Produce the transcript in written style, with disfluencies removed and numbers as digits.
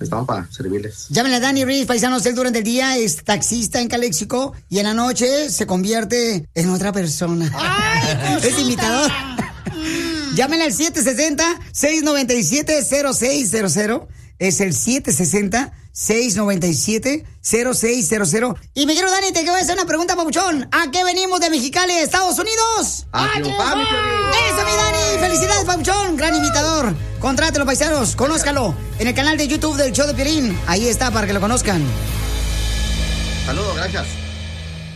estamos para servirles. Llámenle a Dani Ruiz, paisanos. Él durante el día es taxista en Calexico y en la noche se convierte en otra persona. ¡Ay, es imitador. Llámenle al 760-697-0600. Es el 760-697-0600. Y mi querido Dani, te quiero hacer una pregunta, papuchón. ¿A qué venimos de Mexicali, Estados Unidos? ¡A triunfar, mi Piolín! ¡Eso, mi Dani! ¡Felicidades, papuchón! Gran imitador. Contrátelo, paisanos. Conózcalo en el canal de YouTube del Show de Piolín. Ahí está, para que lo conozcan. Saludos, gracias.